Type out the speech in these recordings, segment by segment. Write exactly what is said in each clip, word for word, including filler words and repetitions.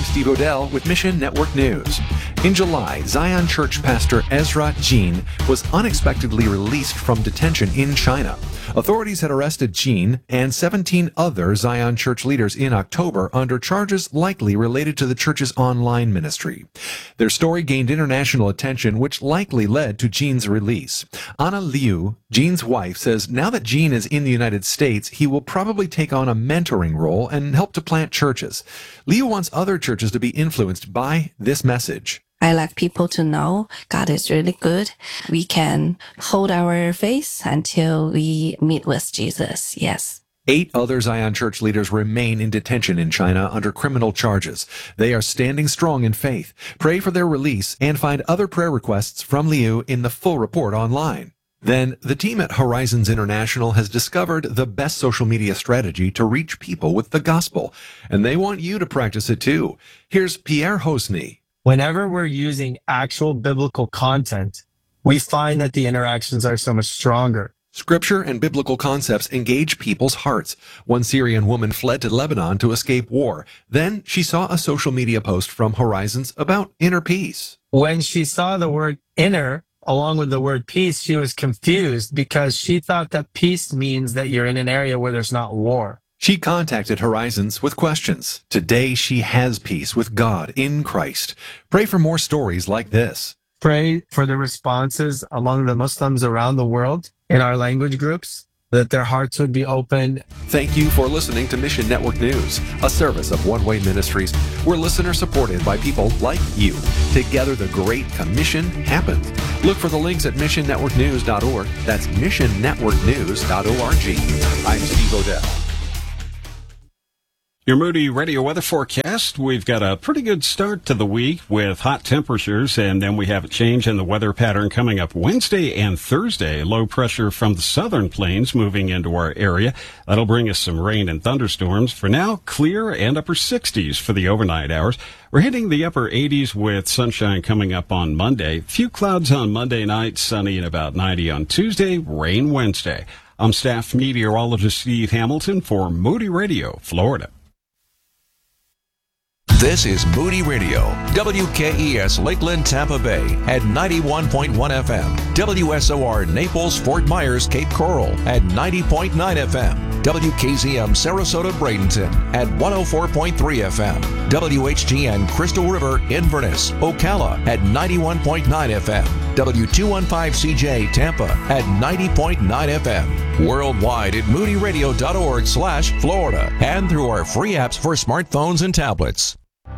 I'm Steve Odell with Mission Network News. In July, Zion Church pastor Ezra Jean was unexpectedly released from detention in China. Authorities had arrested Jean and seventeen other Zion Church leaders in October under charges likely related to the church's online ministry. Their story gained international attention, which likely led to Jean's release. Anna Liu, Jean's wife, says now that Jean is in the United States, he will probably take on a mentoring role and help to plant churches. Liu wants other churches to be influenced by this message. I like people to know God is really good. We can hold our faith until we meet with Jesus. Yes. Eight other Zion Church leaders remain in detention in China under criminal charges. They are standing strong in faith. Pray for their release and find other prayer requests from Liu in the full report online. Then, the team at Horizons International has discovered the best social media strategy to reach people with the gospel, and they want you to practice it too. Here's Pierre Hosny. Whenever we're using actual biblical content, we find that the interactions are so much stronger. Scripture and biblical concepts engage people's hearts. One Syrian woman fled to Lebanon to escape war. Then she saw a social media post from Horizons about inner peace. When she saw the word inner along with the word peace, she was confused because she thought that peace means that you're in an area where there's not war. She contacted Horizons with questions. Today she has peace with God in Christ. Pray for more stories like this. Pray for the responses among the Muslims around the world in our language groups, that their hearts would be open. Thank you for listening to Mission Network News, a service of One Way Ministries. We're listener supported by people like you. Together the Great Commission happens. Look for the links at mission network news dot org. That's mission network news dot org. I'm Steve Odell. Your Moody Radio weather forecast. We've got a pretty good start to the week with hot temperatures, and then we have a change in the weather pattern coming up Wednesday and Thursday. Low pressure from the southern plains moving into our area. That'll bring us some rain and thunderstorms. For now, clear and upper sixties for the overnight hours. We're hitting the upper eighties with sunshine coming up on Monday. Few clouds on Monday night, sunny and about ninety on Tuesday, rain Wednesday. I'm staff meteorologist Steve Hamilton for Moody Radio, Florida. This is Moody Radio, W K E S Lakeland, Tampa Bay at ninety-one point one F M, W S O R Naples, Fort Myers, Cape Coral at ninety point nine F M, W K Z M Sarasota, Bradenton at one oh four point three F M, W H G N Crystal River, Inverness, Ocala at ninety-one point nine F M, W two fifteen C J Tampa at ninety point nine F M, worldwide at moody radio dot org slash Florida and through our free apps for smartphones and tablets.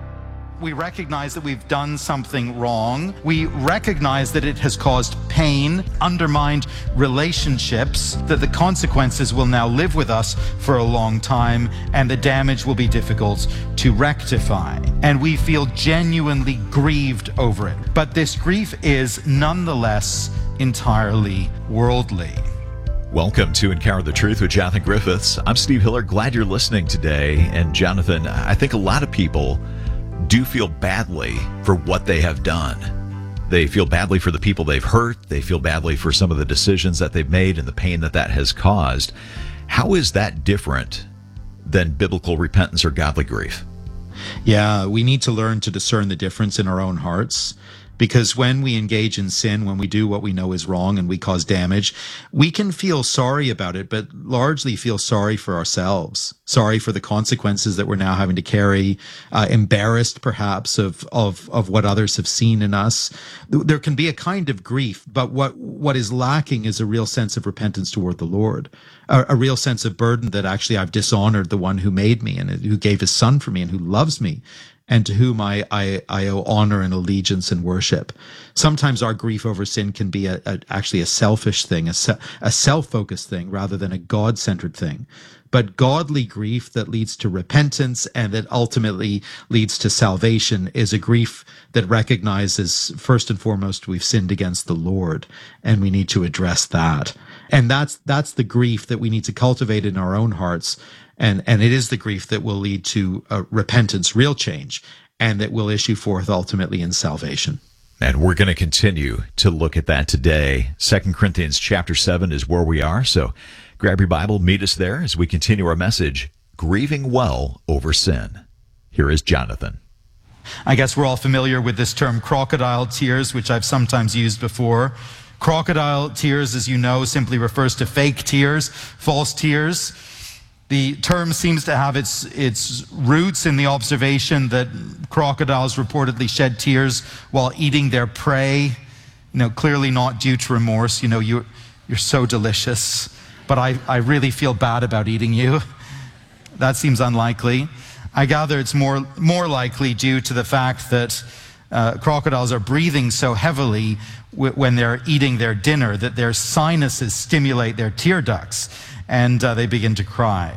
We recognize that we've done something wrong. We recognize that it has caused pain, undermined relationships, that the consequences will now live with us for a long time, and the damage will be difficult to rectify. And we feel genuinely grieved over it. But this grief is nonetheless entirely worldly. Welcome to Encounter the Truth with Jonathan Griffiths. I'm Steve Hiller. Glad you're listening today. And Jonathan, I think a lot of people do feel badly for what they have done. They feel badly for the people they've hurt. They feel badly for some of the decisions that they've made and the pain that that has caused. How is that different than biblical repentance or godly grief? Yeah, we need to learn to discern the difference in our own hearts. Because when we engage in sin, when we do what we know is wrong and we cause damage, we can feel sorry about it, but largely feel sorry for ourselves, sorry for the consequences that we're now having to carry, uh, embarrassed perhaps of, of, of what others have seen in us. There can be a kind of grief, but what, what is lacking is a real sense of repentance toward the Lord, a, a real sense of burden that actually I've dishonored the one who made me and who gave his son for me and who loves me, and to whom I, I, I owe honor and allegiance and worship. Sometimes our grief over sin can be a, a, actually a selfish thing, a, se- a self-focused thing rather than a God-centered thing. But godly grief that leads to repentance and that ultimately leads to salvation is a grief that recognizes, first and foremost, we've sinned against the Lord, and we need to address that. And that's that's the grief that we need to cultivate in our own hearts. And, and it is the grief that will lead to uh, repentance, real change, and that will issue forth ultimately in salvation. And we're going to continue to look at that today. Second Corinthians chapter seven is where we are. So grab your Bible, meet us there as we continue our message, Grieving Well Over Sin. Here is Jonathan. I guess we're all familiar with this term crocodile tears, which I've sometimes used before. Crocodile tears, as you know, simply refers to fake tears, false tears. The term seems to have its, its roots in the observation that crocodiles reportedly shed tears while eating their prey. You know, clearly not due to remorse. You know, you're, you're so delicious, but I, I really feel bad about eating you. That seems unlikely. I gather it's more, more likely due to the fact that uh, crocodiles are breathing so heavily w- when they're eating their dinner that their sinuses stimulate their tear ducts, and uh, they begin to cry.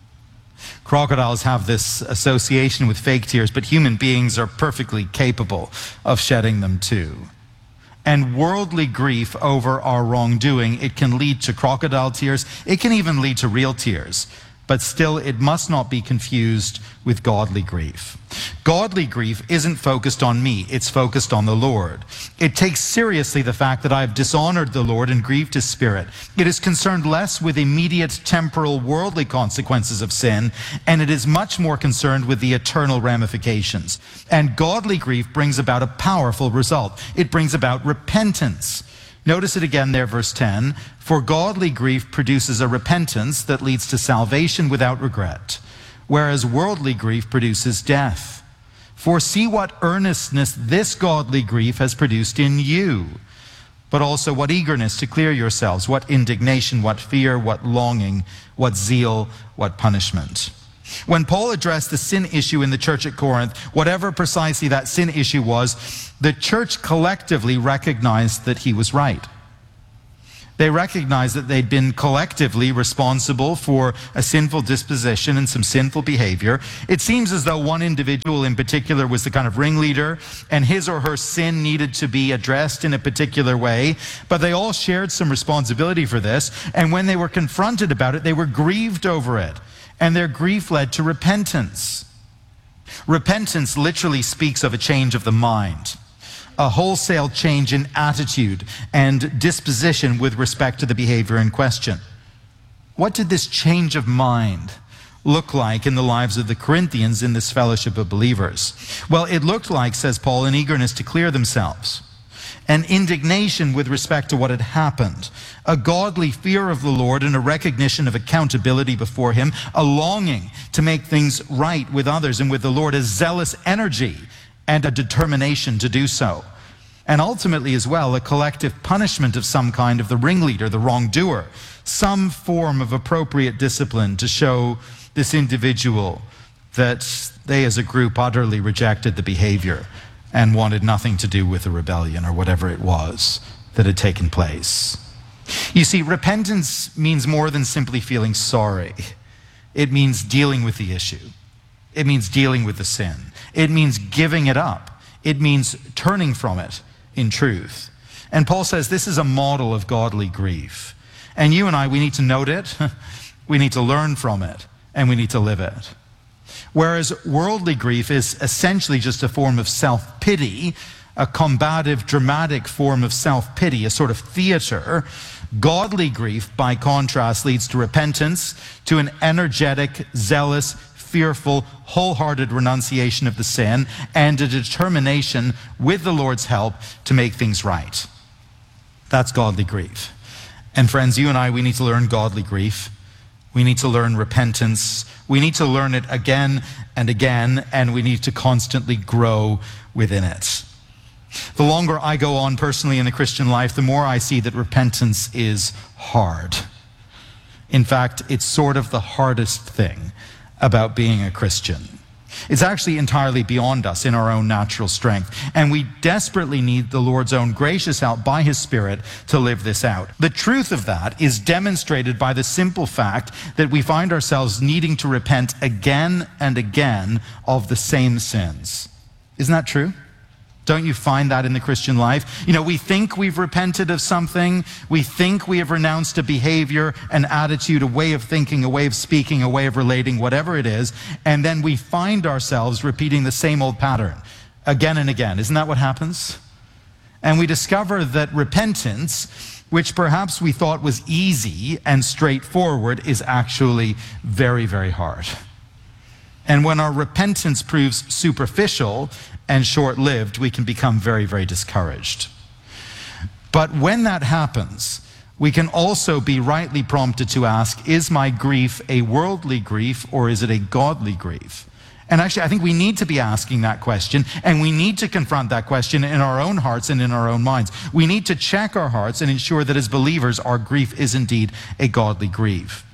Crocodiles have this association with fake tears, but human beings are perfectly capable of shedding them too. And worldly grief over our wrongdoing, it can lead to crocodile tears. It can even lead to real tears. But still, it must not be confused with godly grief. Godly grief isn't focused on me, it's focused on the Lord. It takes seriously the fact that I have dishonored the Lord and grieved his spirit. It is concerned less with immediate temporal worldly consequences of sin, and it is much more concerned with the eternal ramifications. And godly grief brings about a powerful result. It brings about repentance. Notice it again there, verse ten. For godly grief produces a repentance that leads to salvation without regret, whereas worldly grief produces death. For see what earnestness this godly grief has produced in you, but also what eagerness to clear yourselves, what indignation, what fear, what longing, what zeal, what punishment. When Paul addressed the sin issue in the church at Corinth, whatever precisely that sin issue was, the church collectively recognized that he was right. They recognized that they'd been collectively responsible for a sinful disposition and some sinful behavior. It seems as though one individual in particular was the kind of ringleader, and his or her sin needed to be addressed in a particular way, but they all shared some responsibility for this, and when they were confronted about it, they were grieved over it. And their grief led to repentance. Repentance literally speaks of a change of the mind, a wholesale change in attitude and disposition with respect to the behavior in question. What did this change of mind look like in the lives of the Corinthians in this fellowship of believers? Well, it looked like, says Paul, an eagerness to clear themselves, an indignation with respect to what had happened, a godly fear of the Lord and a recognition of accountability before him, a longing to make things right with others and with the Lord, a zealous energy and a determination to do so. And ultimately as well, a collective punishment of some kind of the ringleader, the wrongdoer, some form of appropriate discipline to show this individual that they as a group utterly rejected the behavior and wanted nothing to do with the rebellion or whatever it was that had taken place. You see, repentance means more than simply feeling sorry. It means dealing with the issue. It means dealing with the sin. It means giving it up. It means turning from it in truth. And Paul says this is a model of godly grief. And you and I, we need to note it, we need to learn from it, and we need to live it. Whereas worldly grief is essentially just a form of self-pity, a combative, dramatic form of self-pity, a sort of theater, godly grief, by contrast, leads to repentance, to an energetic, zealous, fearful, wholehearted renunciation of the sin, and a determination, with the Lord's help, to make things right. That's godly grief. And friends, you and I, we need to learn godly grief. We need to learn repentance. We need to learn it again and again, and we need to constantly grow within it. The longer I go on personally in the Christian life, the more I see that repentance is hard. In fact, it's sort of the hardest thing about being a Christian. It's actually entirely beyond us in our own natural strength, and we desperately need the Lord's own gracious help by his Spirit to live this out. The truth of that is demonstrated by the simple fact that we find ourselves needing to repent again and again of the same sins. Isn't that true? Don't you find that in the Christian life? You know, we think we've repented of something. We think we have renounced a behavior, an attitude, a way of thinking, a way of speaking, a way of relating, whatever it is. And then we find ourselves repeating the same old pattern again and again. Isn't that what happens? And we discover that repentance, which perhaps we thought was easy and straightforward, is actually very, very hard. And when our repentance proves superficial and short-lived, we can become very, very discouraged. But when that happens, we can also be rightly prompted to ask, is my grief a worldly grief or is it a godly grief? And actually, I think we need to be asking that question, and we need to confront that question in our own hearts and in our own minds. We need to check our hearts and ensure that as believers, our grief is indeed a godly grief.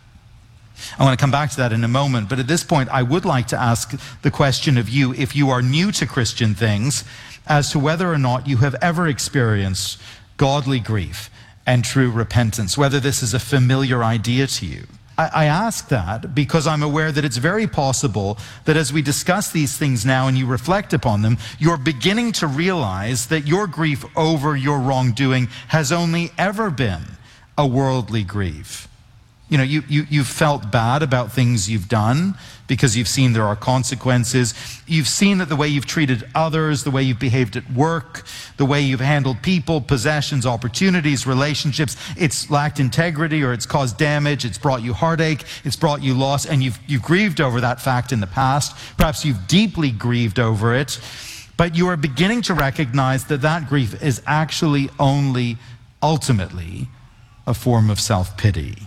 I want to come back to that in a moment, but at this point, I would like to ask the question of you, if you are new to Christian things, as to whether or not you have ever experienced godly grief and true repentance, whether this is a familiar idea to you. I ask that because I'm aware that it's very possible that as we discuss these things now and you reflect upon them, you're beginning to realize that your grief over your wrongdoing has only ever been a worldly grief. You know, you, you, you've felt bad about things you've done because you've seen there are consequences. You've seen that the way you've treated others, the way you've behaved at work, the way you've handled people, possessions, opportunities, relationships, it's lacked integrity or it's caused damage, it's brought you heartache, it's brought you loss, and you've, you've grieved over that fact in the past. Perhaps you've deeply grieved over it, but you are beginning to recognize that that grief is actually only, ultimately, a form of self-pity.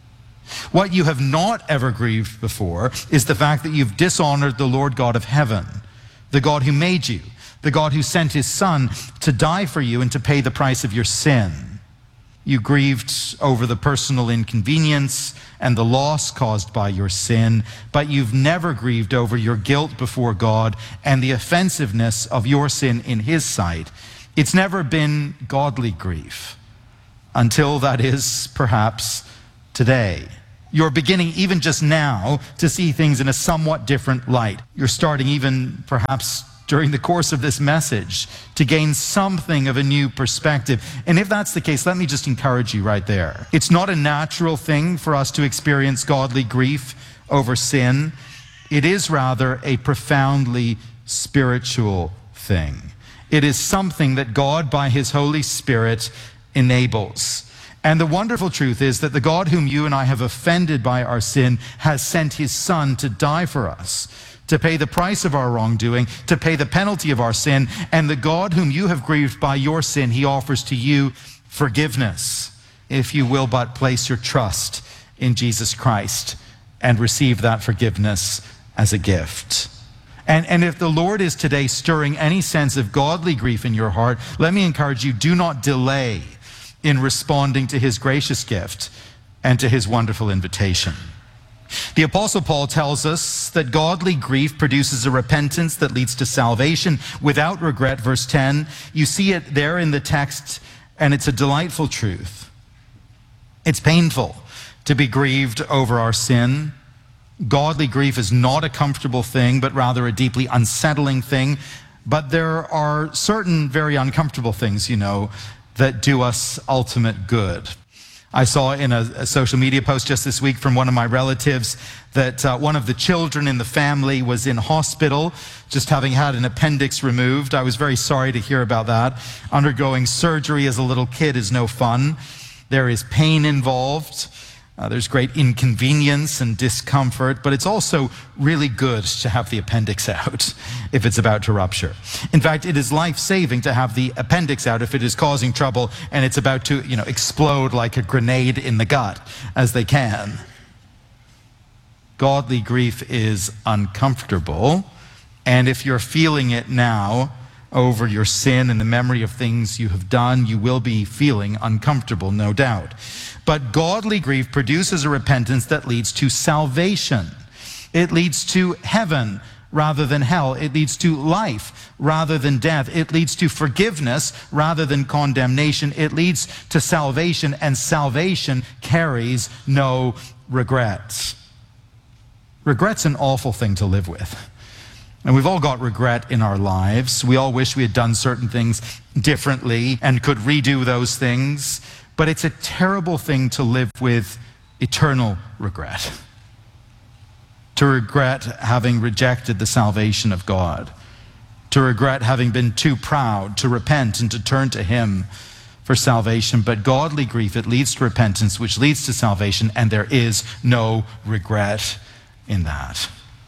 What you have not ever grieved before is the fact that you've dishonored the Lord God of heaven, the God who made you, the God who sent his Son to die for you and to pay the price of your sin. You grieved over the personal inconvenience and the loss caused by your sin, but you've never grieved over your guilt before God and the offensiveness of your sin in his sight. It's never been godly grief until, that is, perhaps, today. You're beginning even just now to see things in a somewhat different light. You're starting even perhaps during the course of this message to gain something of a new perspective. And if that's the case, let me just encourage you right there. It's not a natural thing for us to experience godly grief over sin. It is rather a profoundly spiritual thing. It is something that God, by his Holy Spirit, enables. And the wonderful truth is that the God whom you and I have offended by our sin has sent his Son to die for us, to pay the price of our wrongdoing, to pay the penalty of our sin. And the God whom you have grieved by your sin, he offers to you forgiveness, if you will but place your trust in Jesus Christ and receive that forgiveness as a gift. And, and if the Lord is today stirring any sense of godly grief in your heart, let me encourage you, do not delay in responding to his gracious gift and to his wonderful invitation. The Apostle Paul tells us that godly grief produces a repentance that leads to salvation without regret. Verse ten, you see it there in the text, and it's a delightful truth. It's painful to be grieved over our sin. Godly grief is not a comfortable thing, but rather a deeply unsettling thing. But there are certain very uncomfortable things, you know, that do us ultimate good. I saw in a, a social media post just this week from one of my relatives that uh, one of the children in the family was in hospital, just having had an appendix removed. I was very sorry to hear about that. Undergoing surgery as a little kid is no fun. There is pain involved. Uh, there's great inconvenience and discomfort, but it's also really good to have the appendix out if it's about to rupture. In fact, it is life-saving to have the appendix out if it is causing trouble and it's about to, you know, explode like a grenade in the gut, as they can. Godly grief is uncomfortable, and if you're feeling it now over your sin and the memory of things you have done, you will be feeling uncomfortable, no doubt. But godly grief produces a repentance that leads to salvation. It leads to heaven rather than hell. It leads to life rather than death. It leads to forgiveness rather than condemnation. It leads to salvation, and salvation carries no regrets. Regret's an awful thing to live with. And we've all got regret in our lives. We all wish we had done certain things differently and could redo those things. But it's a terrible thing to live with eternal regret. To regret having rejected the salvation of God. To regret having been too proud to repent and to turn to him for salvation. But godly grief, it leads to repentance, which leads to salvation, and there is no regret in that.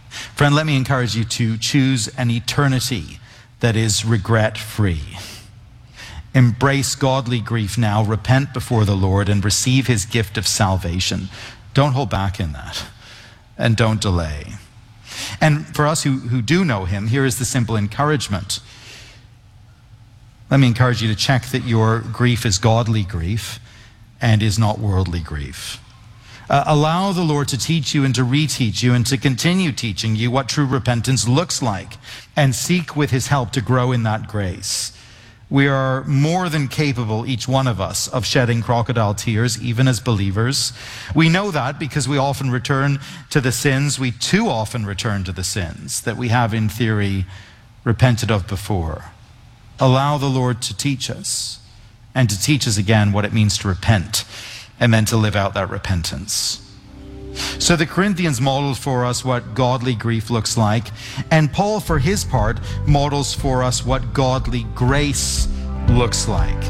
Friend, let me encourage you to choose an eternity that is regret-free. Embrace godly grief now, repent before the Lord, and receive his gift of salvation. Don't hold back in that, and don't delay. And for us who, who do know him, here is the simple encouragement. Let me encourage you to check that your grief is godly grief and is not worldly grief. Uh, allow the Lord to teach you and to reteach you and to continue teaching you what true repentance looks like, and seek with his help to grow in that grace. We are more than capable, each one of us, of shedding crocodile tears, even as believers. We know that because we often return to the sins, we too often return to the sins that we have in theory repented of before. Allow the Lord to teach us, and to teach us again what it means to repent, and then to live out that repentance. So the Corinthians modeled for us what godly grief looks like, and Paul, for his part, models for us what godly grace looks like.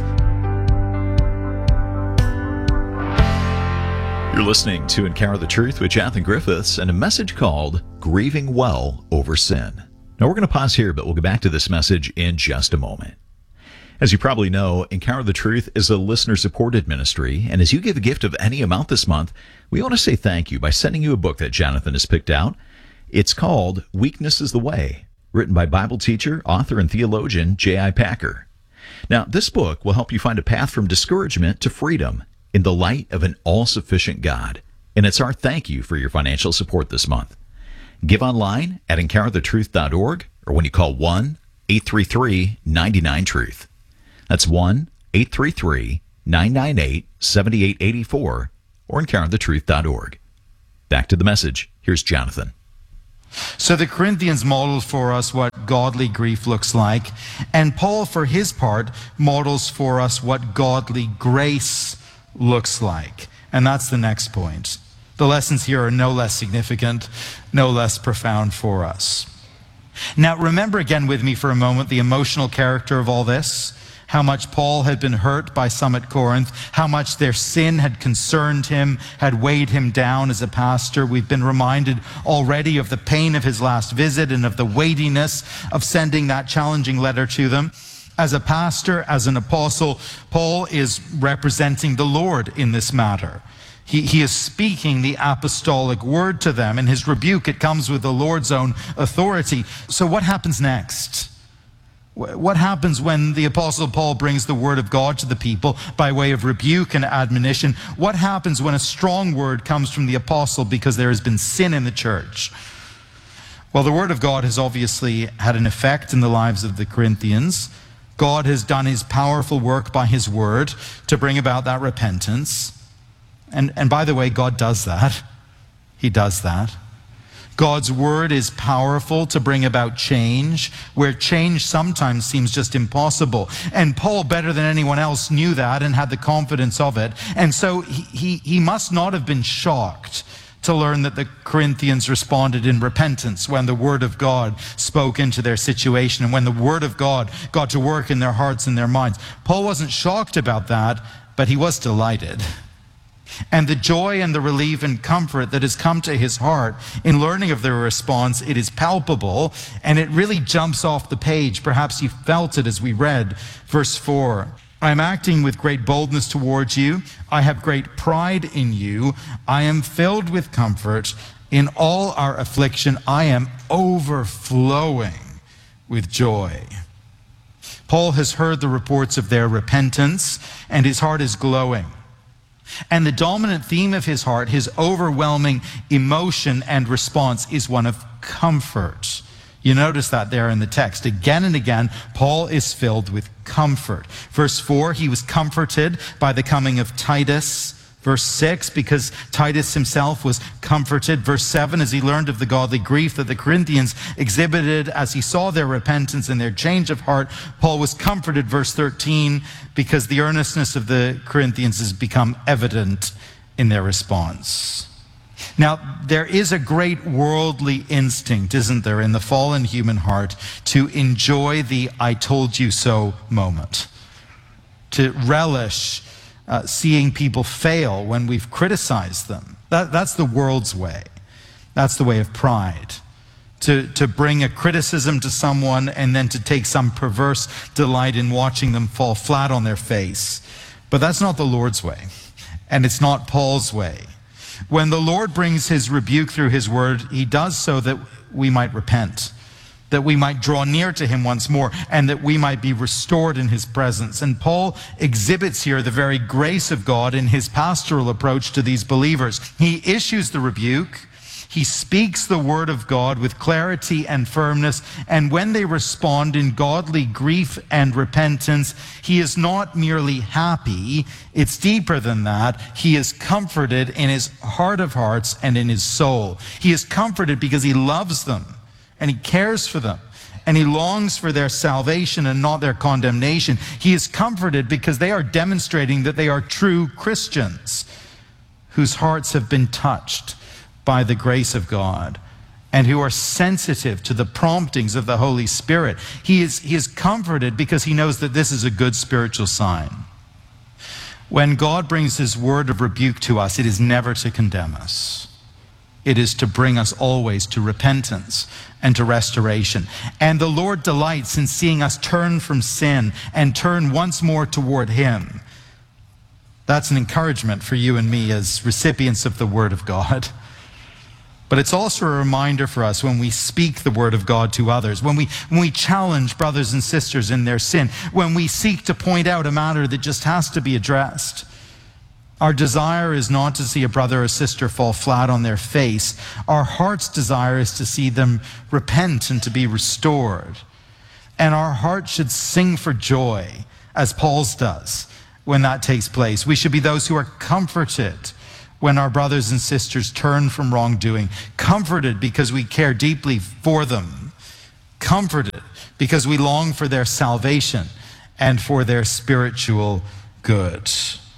You're listening to Encounter the Truth with Jonathan Griffiths and a message called Grieving Well Over Sin. Now we're going to pause here, but we'll get back to this message in just a moment. As you probably know, Encounter the Truth is a listener-supported ministry, and as you give a gift of any amount this month, we want to say thank you by sending you a book that Jonathan has picked out. It's called Weakness is the Way, written by Bible teacher, author, and theologian J I Packer. Now, this book will help you find a path from discouragement to freedom in the light of an all-sufficient God, and it's our thank you for your financial support this month. Give online at encounter the truth dot org or when you call one eight three three nine nine truth. That's one eight three three nine nine eight seven eight eight four or encounter the truth dot org. Back to the message. Here's Jonathan. So the Corinthians modeled for us what godly grief looks like, and Paul, for his part, models for us what godly grace looks like. And that's the next point. The lessons here are no less significant, no less profound for us. Now, remember again with me for a moment the emotional character of all this. How much Paul had been hurt by some at Corinth, how much their sin had concerned him, had weighed him down as a pastor. We've been reminded already of the pain of his last visit and of the weightiness of sending that challenging letter to them. As a pastor, as an apostle, Paul is representing the Lord in this matter. He, he is speaking the apostolic word to them. In his rebuke, it comes with the Lord's own authority. So what happens next? What happens when the Apostle Paul brings the word of God to the people by way of rebuke and admonition? What happens when a strong word comes from the apostle because there has been sin in the church? Well, the word of God has obviously had an effect in the lives of the Corinthians. God has done his powerful work by his word to bring about that repentance. And, and by the way, God does that. He does that. God's word is powerful to bring about change, where change sometimes seems just impossible. And Paul, better than anyone else, knew that and had the confidence of it. And so he, he, he must not have been shocked to learn that the Corinthians responded in repentance when the word of God spoke into their situation and when the word of God got to work in their hearts and their minds. Paul wasn't shocked about that, but he was delighted. And the joy and the relief and comfort that has come to his heart in learning of their response, it is palpable, and it really jumps off the page. Perhaps you felt it as we read verse four. I am acting with great boldness towards you. I have great pride in you. I am filled with comfort. In all our affliction, I am overflowing with joy. Paul has heard the reports of their repentance, and his heart is glowing. And the dominant theme of his heart, his overwhelming emotion and response, is one of comfort. You notice that there in the text. Again and again, Paul is filled with comfort. Verse four, he was comforted by the coming of Titus. Verse six, because Titus himself was comforted. Verse seven, as he learned of the godly grief that the Corinthians exhibited as he saw their repentance and their change of heart, Paul was comforted. Verse thirteen, because the earnestness of the Corinthians has become evident in their response. Now, there is a great worldly instinct, isn't there, in the fallen human heart to enjoy the I told you so moment, to relish Uh, seeing people fail when we've criticized them. That, that's the world's way. That's the way of pride. to, to bring a criticism to someone and then to take some perverse delight in watching them fall flat on their face. But that's not the Lord's way, and it's not Paul's way. When the Lord brings his rebuke through his word, he does so that we might repent, that we might draw near to him once more, and that we might be restored in his presence. And Paul exhibits here the very grace of God in his pastoral approach to these believers. He issues the rebuke, he speaks the word of God with clarity and firmness, and when they respond in godly grief and repentance, he is not merely happy, it's deeper than that. He is comforted in his heart of hearts and in his soul. He is comforted because he loves them, and he cares for them, and he longs for their salvation and not their condemnation. He is comforted because they are demonstrating that they are true Christians whose hearts have been touched by the grace of God and who are sensitive to the promptings of the Holy Spirit. He is, he is comforted because he knows that this is a good spiritual sign. When God brings his word of rebuke to us, it is never to condemn us. It is to bring us always to repentance and to restoration. And the Lord delights in seeing us turn from sin and turn once more toward him. That's an encouragement for you and me as recipients of the word of God. But it's also a reminder for us when we speak the word of God to others, when we, when we challenge brothers and sisters in their sin, when we seek to point out a matter that just has to be addressed. Our desire is not to see a brother or sister fall flat on their face. Our heart's desire is to see them repent and to be restored. And our heart should sing for joy, as Paul's does, when that takes place. We should be those who are comforted when our brothers and sisters turn from wrongdoing, comforted because we care deeply for them, comforted because we long for their salvation and for their spiritual good.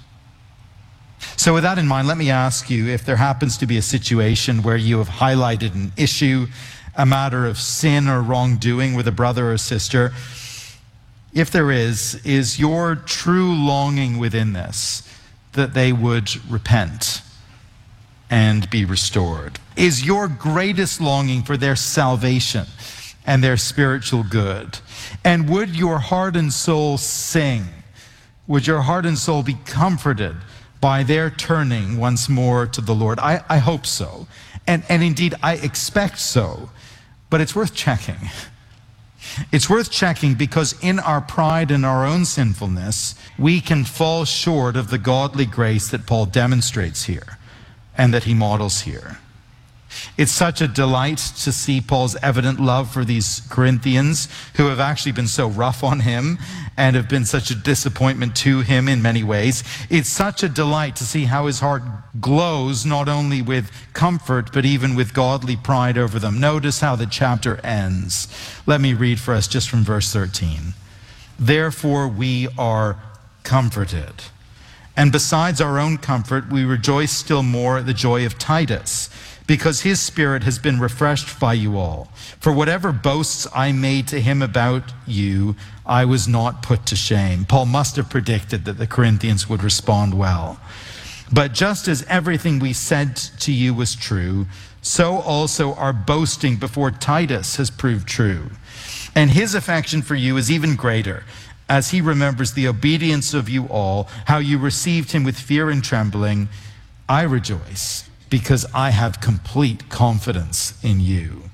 So with that in mind, let me ask you if there happens to be a situation where you have highlighted an issue, a matter of sin or wrongdoing with a brother or sister. If there is, is your true longing within this that they would repent and be restored? Is your greatest longing for their salvation and their spiritual good? And would your heart and soul sing? Would your heart and soul be comforted by their turning once more to the Lord? I, I hope so. And, and indeed, I expect so. But it's worth checking. It's worth checking because in our pride and our own sinfulness, we can fall short of the godly grace that Paul demonstrates here and that he models here. It's such a delight to see Paul's evident love for these Corinthians who have actually been so rough on him and have been such a disappointment to him in many ways. It's such a delight to see how his heart glows not only with comfort but even with godly pride over them. Notice how the chapter ends. Let me read for us just from verse thirteen. Therefore we are comforted. And besides our own comfort, we rejoice still more at the joy of Titus, because his spirit has been refreshed by you all. For whatever boasts I made to him about you, I was not put to shame. Paul must have predicted that the Corinthians would respond well. But just as everything we said to you was true, so also our boasting before Titus has proved true. And his affection for you is even greater, as he remembers the obedience of you all, how you received him with fear and trembling. I rejoice, because I have complete confidence in you.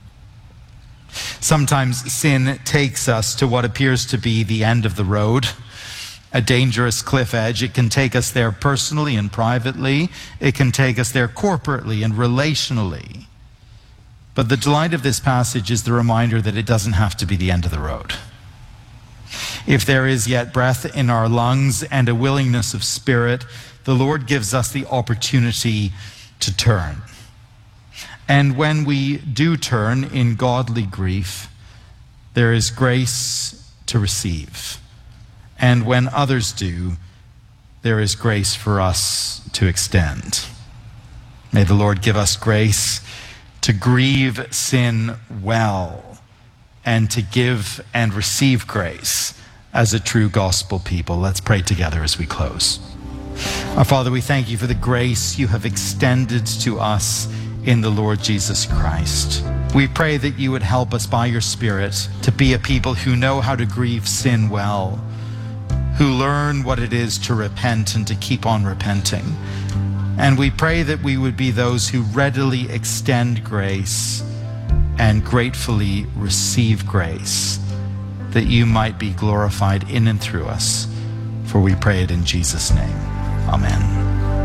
Sometimes sin takes us to what appears to be the end of the road, a dangerous cliff edge. It can take us there personally and privately. It can take us there corporately and relationally. But the delight of this passage is the reminder that it doesn't have to be the end of the road. If there is yet breath in our lungs and a willingness of spirit, the Lord gives us the opportunity to turn. And when we do turn in godly grief, there is grace to receive. And when others do, there is grace for us to extend. May the Lord give us grace to grieve sin well and to give and receive grace as a true gospel people. Let's pray together as we close. Our Father, we thank you for the grace you have extended to us in the Lord Jesus Christ. We pray that you would help us by your Spirit to be a people who know how to grieve sin well, who learn what it is to repent and to keep on repenting. And we pray that we would be those who readily extend grace and gratefully receive grace, that you might be glorified in and through us. For we pray it in Jesus' name. Amen.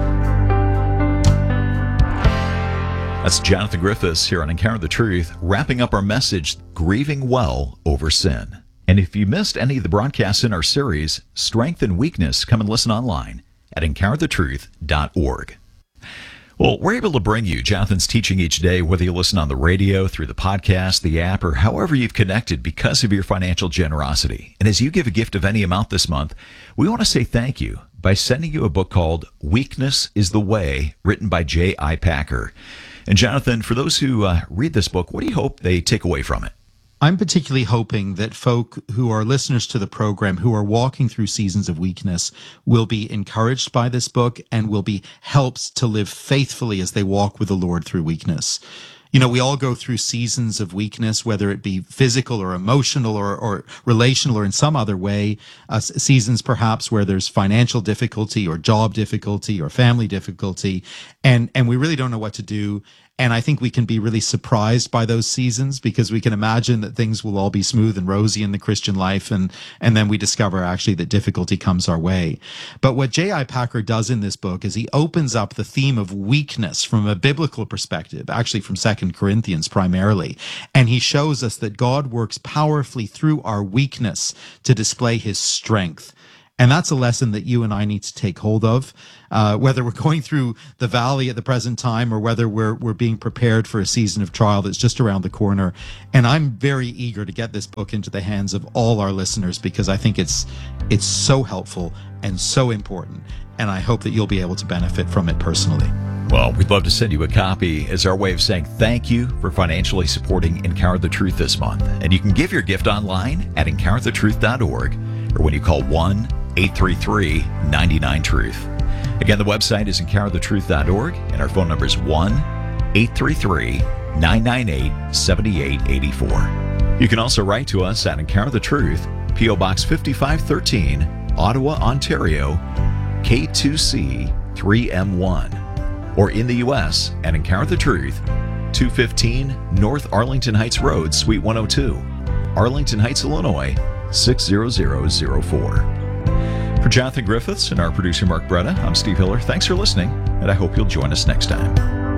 That's Jonathan Griffiths here on Encounter the Truth, wrapping up our message, Grieving Well Over Sin. And if you missed any of the broadcasts in our series, Strength and Weakness, come and listen online at encounter the truth dot org. Well, we're able to bring you Jonathan's teaching each day, whether you listen on the radio, through the podcast, the app, or however you've connected because of your financial generosity. And as you give a gift of any amount this month, we want to say thank you by sending you a book called Weakness is the Way, written by J I Packer. And Jonathan, for those who uh, read this book, what do you hope they take away from it? I'm particularly hoping that folk who are listeners to the program, who are walking through seasons of weakness, will be encouraged by this book and will be helped to live faithfully as they walk with the Lord through weakness. You know, we all go through seasons of weakness, whether it be physical or emotional or, or relational or in some other way, uh, seasons perhaps where there's financial difficulty or job difficulty or family difficulty, and, and we really don't know what to do. And I think we can be really surprised by those seasons because we can imagine that things will all be smooth and rosy in the Christian life. And, and then we discover actually that difficulty comes our way. But what J I Packer does in this book is he opens up the theme of weakness from a biblical perspective, actually from Second Corinthians primarily. And he shows us that God works powerfully through our weakness to display his strength. And that's a lesson that you and I need to take hold of, uh, whether we're going through the valley at the present time or whether we're we're being prepared for a season of trial that's just around the corner. And I'm very eager to get this book into the hands of all our listeners because I think it's it's so helpful and so important. And I hope that you'll be able to benefit from it personally. Well, we'd love to send you a copy as our way of saying thank you for financially supporting Encounter the Truth this month. And you can give your gift online at encounter the truth dot org or when you call one eight three three nine nine truth. Again, the website is encounter the truth dot org and our phone number is one eight three three nine nine eight seven eight eight four. You can also write to us at Encounter the Truth, P O Box fifty-five thirteen, Ottawa, Ontario, K two C three M one, or in the U S at Encounter the Truth, two fifteen North Arlington Heights Road, Suite one oh two, Arlington Heights, Illinois, six zero zero zero four. For Jonathan Griffiths and our producer Mark Bretta, I'm Steve Hiller. Thanks for listening, and I hope you'll join us next time.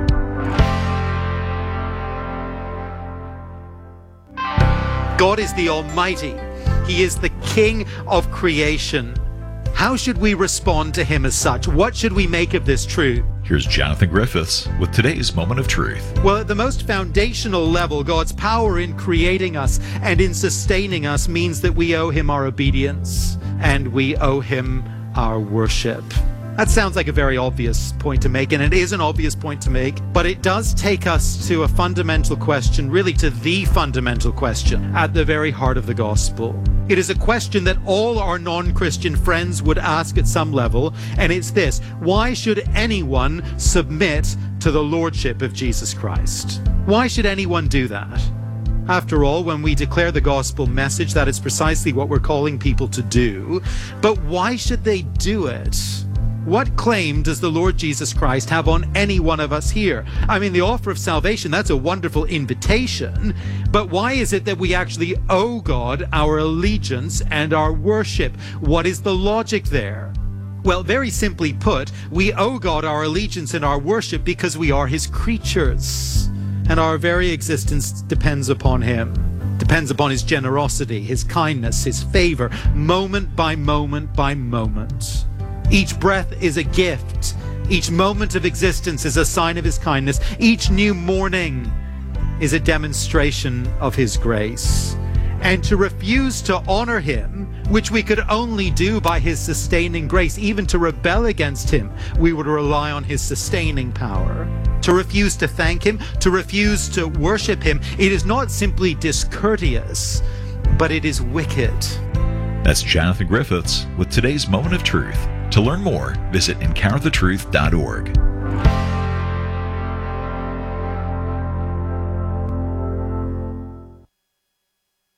God is the Almighty. He is the King of creation. How should we respond to him as such? What should we make of this truth? Here's Jonathan Griffiths with today's Moment of Truth. Well, at the most foundational level, God's power in creating us and in sustaining us means that we owe him our obedience and we owe him our worship. That sounds like a very obvious point to make, and it is an obvious point to make, but it does take us to a fundamental question, really to the fundamental question at the very heart of the gospel. It is a question that all our non-Christian friends would ask at some level, and it's this: why should anyone submit to the lordship of Jesus Christ? Why should anyone do that? After all, when we declare the gospel message, that is precisely what we're calling people to do. But why should they do it? What claim does the Lord Jesus Christ have on any one of us here? I mean, the offer of salvation, that's a wonderful invitation, but why is it that we actually owe God our allegiance and our worship? What is the logic there? Well, very simply put, we owe God our allegiance and our worship because we are his creatures, and our very existence depends upon him. Depends upon his generosity, his kindness, his favor, moment by moment by moment. Each breath is a gift. Each moment of existence is a sign of his kindness. Each new morning is a demonstration of his grace. And to refuse to honor him, which we could only do by his sustaining grace, even to rebel against him, we would rely on his sustaining power. To refuse to thank him, to refuse to worship him, it is not simply discourteous, but it is wicked. That's Jonathan Griffiths with today's Moment of Truth. To learn more, visit encounter the truth dot org.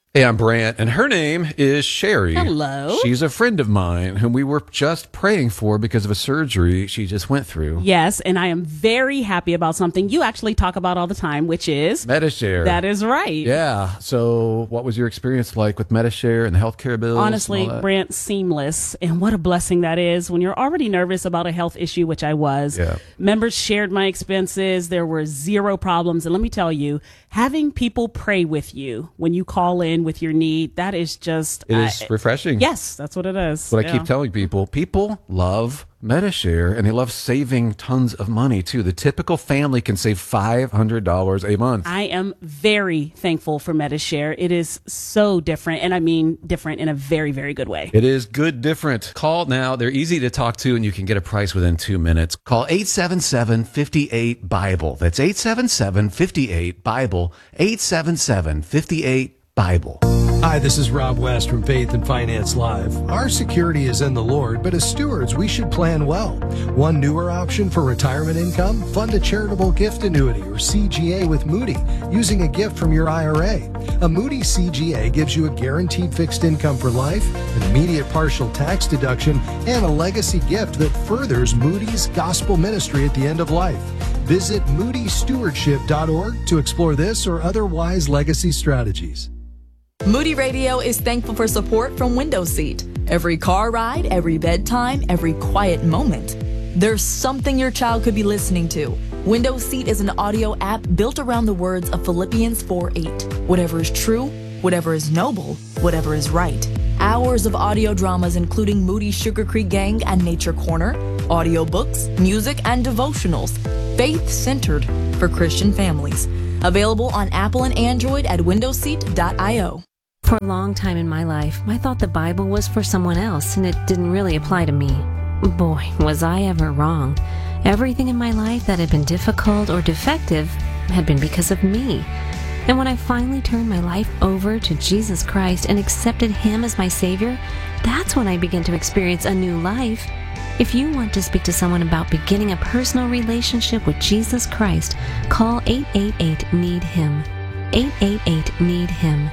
Hey, I'm Brant, and her name is Sherry. Hello. She's a friend of mine whom we were just praying for because of a surgery she just went through. Yes, and I am very happy about something you actually talk about all the time, which is Medishare. That is right. Yeah. So what was your experience like with Medishare and the healthcare bills? Honestly, and all that? Brant, seamless. And what a blessing that is when you're already nervous about a health issue, which I was. Yeah. Members shared my expenses. There were zero problems. And let me tell you, having people pray with you when you call in with your need, that is just... It is uh, refreshing. Yes, that's what it is. But I Yeah. keep telling people, people love Medishare, and they love saving tons of money, too. The typical family can save five hundred dollars a month. I am very thankful for Medishare. It is so different, and I mean different in a very, very good way. It is good different. Call now. They're easy to talk to, and you can get a price within two minutes. Call eight seven seven, five eight, Bible. That's eight seven seven, five eight, Bible. eight seven seven, five eight, Bible. Hi, this is Rob West from Faith and Finance Live. Our security is in the Lord, but as stewards, we should plan well. One newer option for retirement income, fund a charitable gift annuity or C G A with Moody using a gift from your I R A. A Moody C G A gives you a guaranteed fixed income for life, an immediate partial tax deduction, and a legacy gift that furthers Moody's gospel ministry at the end of life. Visit moody stewardship dot org to explore this or other wise legacy strategies. Moody Radio is thankful for support from Window Seat. Every car ride, every bedtime, every quiet moment. There's something your child could be listening to. Window Seat is an audio app built around the words of Philippians four eight. Whatever is true, whatever is noble, whatever is right. Hours of audio dramas including Moody's Sugar Creek Gang and Nature Corner, audiobooks, music, and devotionals. Faith-centered for Christian families. Available on Apple and Android at window seat dot io. For a long time in my life, I thought the Bible was for someone else and it didn't really apply to me. Boy, was I ever wrong. Everything in my life that had been difficult or defective had been because of me. And when I finally turned my life over to Jesus Christ and accepted Him as my Savior, that's when I began to experience a new life. If you want to speak to someone about beginning a personal relationship with Jesus Christ, call eight eight eight, need him. eight eight eight, need him.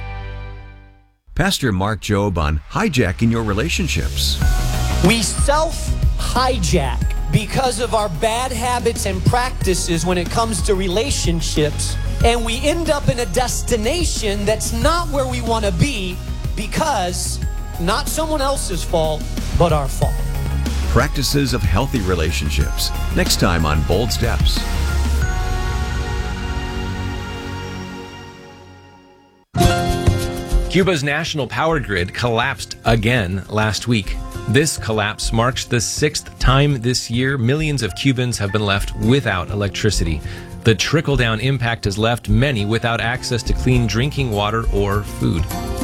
Pastor Mark Jobe on hijacking your relationships. We self-hijack because of our bad habits and practices when it comes to relationships, and we end up in a destination that's not where we want to be because not someone else's fault, but our fault. Practices of healthy relationships. Next time on Bold Steps. Cuba's national power grid collapsed again last week. This collapse marks the sixth time this year millions of Cubans have been left without electricity. The trickle-down impact has left many without access to clean drinking water or food.